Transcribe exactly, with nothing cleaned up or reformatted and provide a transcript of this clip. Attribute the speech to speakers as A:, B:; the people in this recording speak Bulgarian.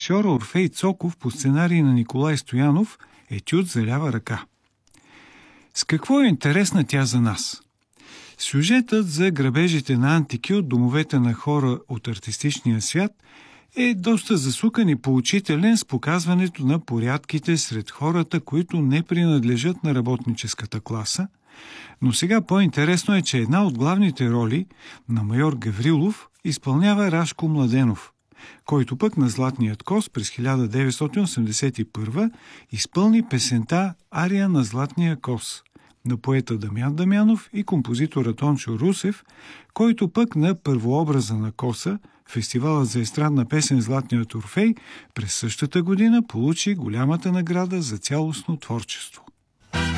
A: режисьора Орфей Цоков по сценарий на Николай Стоянов етюд за лява ръка. С какво е интересна тя за нас? Сюжетът за грабежите на антики от домовете на хора от артистичния свят е доста засукан и поучителен с показването на порядките сред хората, които не принадлежат на работническата класа, но сега по-интересно е, че една от главните роли на майор Гаврилов изпълнява Рашко Младенов, който пък на Златният коз през хиляда деветстотин осемдесет и първа изпълни песента «Ария на Златния коз» на поета Дамян Дамянов и композитора Тончо Русев, който пък на първообраза на коса, фестивалът за естрадна песен «Златният Орфей», през същата година получи голямата награда за цялостно творчество.